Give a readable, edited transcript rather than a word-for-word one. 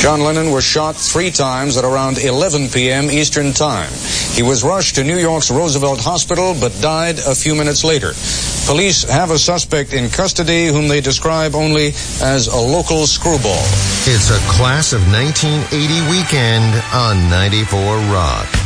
John Lennon was shot 3 times at around 11 p.m. Eastern Time. He was rushed to New York's Roosevelt Hospital, but died a few minutes later. Police have a suspect in custody whom they describe only as a local screwball. It's a class of 1980 weekend on 94 Rock.